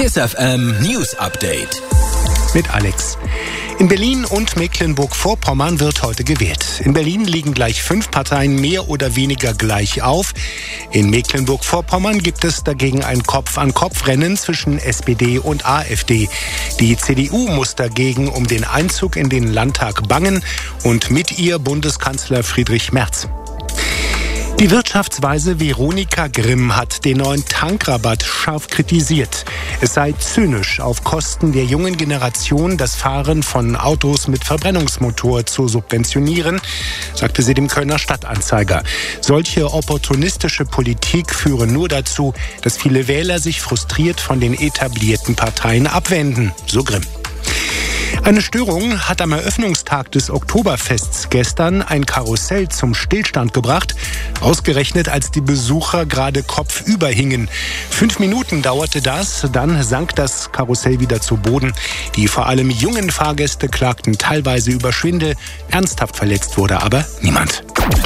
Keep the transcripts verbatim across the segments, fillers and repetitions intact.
KISS F M News Update. Mit Alex. In Berlin und Mecklenburg-Vorpommern wird heute gewählt. In Berlin liegen gleich fünf Parteien mehr oder weniger gleich auf. In Mecklenburg-Vorpommern gibt es dagegen ein Kopf-an-Kopf-Rennen zwischen S P D und AfD. Die C D U muss dagegen um den Einzug in den Landtag bangen und mit ihr Bundeskanzler Friedrich Merz. Die Wirtschaftsweise Veronika Grimm hat den neuen Tankrabatt scharf kritisiert. Es sei zynisch, auf Kosten der jungen Generation das Fahren von Autos mit Verbrennungsmotor zu subventionieren, sagte sie dem Kölner Stadtanzeiger. Solche opportunistische Politik führe nur dazu, dass viele Wähler sich frustriert von den etablierten Parteien abwenden, so Grimm. Eine Störung hat am Eröffnungstag des Oktoberfests gestern ein Karussell zum Stillstand gebracht, ausgerechnet als die Besucher gerade kopfüber hingen. Fünf Minuten dauerte das, dann sank das Karussell wieder zu Boden. Die vor allem jungen Fahrgäste klagten teilweise über Schwindel. Ernsthaft verletzt wurde aber niemand.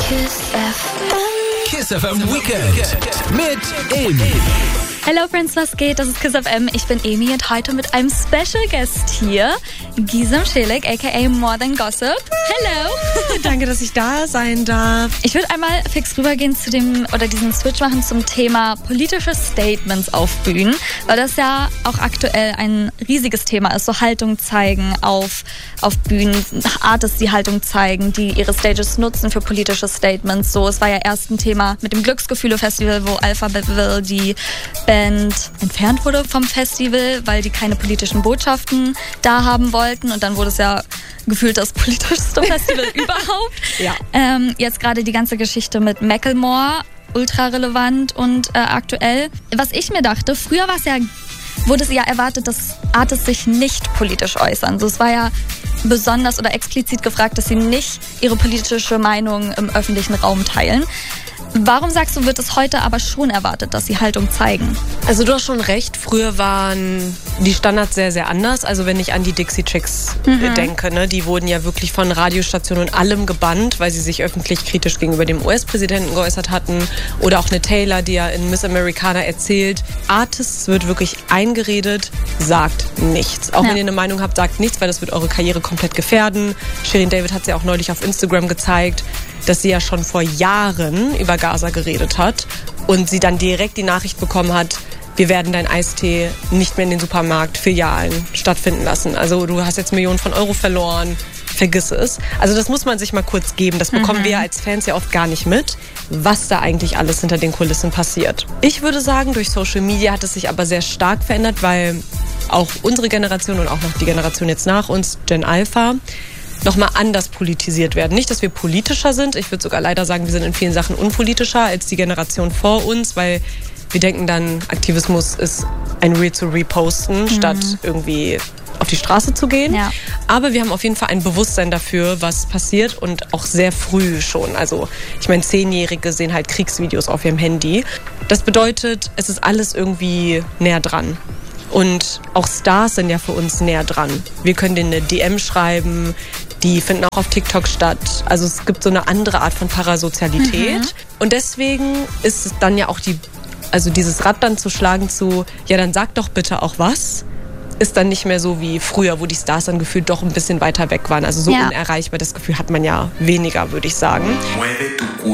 KISS F M Weekend mit Amy. Hello Friends, was geht? Das ist KISS F M. Ich bin Amy und heute mit einem Special Guest hier, Gisem Schelig, aka More Than Gossip. Hello! Danke, dass ich da sein darf. Ich würde einmal fix rübergehen zu dem, oder diesen Switch machen zum Thema politische Statements auf Bühnen, weil das ja auch aktuell ein riesiges Thema ist, so Haltung zeigen auf, auf Bühnen, Artists, die Haltung zeigen, die ihre Stages nutzen für politische Statements. So, es war ja erst ein Thema mit dem Glücksgefühle-Festival, wo Alphaville die Band entfernt wurde vom Festival, weil die keine politischen Botschaften da haben wollten. Und dann wurde es ja gefühlt das politischste Festival überhaupt. Ja. Ähm, jetzt gerade die ganze Geschichte mit Macklemore, ultra relevant und äh, aktuell. Was ich mir dachte, früher war es ja, wurde es ja erwartet, dass Artists sich nicht politisch äußern. Also es war ja besonders oder explizit gefragt, dass sie nicht ihre politische Meinung im öffentlichen Raum teilen. Warum sagst du, wird es heute aber schon erwartet, dass sie Haltung zeigen? Also du hast schon recht, früher waren die Standards sehr, sehr anders. Also wenn ich an die Dixie Chicks mhm. denke, ne, die wurden ja wirklich von Radiostationen und allem gebannt, weil sie sich öffentlich kritisch gegenüber dem U S-Präsidenten geäußert hatten. Oder auch eine Taylor, die ja in Miss Americana erzählt, Artists wird wirklich eingeredet, sagt nichts. Auch ja. wenn ihr eine Meinung habt, sagt nichts, weil das wird eure Karriere komplett gefährden. Shirin David hat es ja auch neulich auf Instagram gezeigt, dass sie ja schon vor Jahren über Gaza geredet hat und sie dann direkt die Nachricht bekommen hat, wir werden dein Eistee nicht mehr in den Supermarktfilialen stattfinden lassen. Also du hast jetzt Millionen von Euro verloren, vergiss es. Also das muss man sich mal kurz geben. Das bekommen mhm. wir als Fans ja oft gar nicht mit, was da eigentlich alles hinter den Kulissen passiert. Ich würde sagen, durch Social Media hat es sich aber sehr stark verändert, weil auch unsere Generation und auch noch die Generation jetzt nach uns, Gen Alpha, nochmal anders politisiert werden. Nicht, dass wir politischer sind. Ich würde sogar leider sagen, wir sind in vielen Sachen unpolitischer als die Generation vor uns, weil wir denken dann, Aktivismus ist ein Reel zu reposten, mhm. statt irgendwie auf die Straße zu gehen. Ja. Aber wir haben auf jeden Fall ein Bewusstsein dafür, was passiert und auch sehr früh schon. Also ich meine, Zehnjährige sehen halt Kriegsvideos auf ihrem Handy. Das bedeutet, es ist alles irgendwie näher dran. Und auch Stars sind ja für uns näher dran. Wir können denen eine D M schreiben, die finden auch auf TikTok statt. Also es gibt so eine andere Art von Parasozialität. Mhm. Und deswegen ist es dann ja auch die, also dieses Rad dann zu schlagen zu, ja dann sag doch bitte auch was, ist dann nicht mehr so wie früher, wo die Stars dann gefühlt doch ein bisschen weiter weg waren. Also so ja. unerreichbar, das Gefühl hat man ja weniger, würde ich sagen.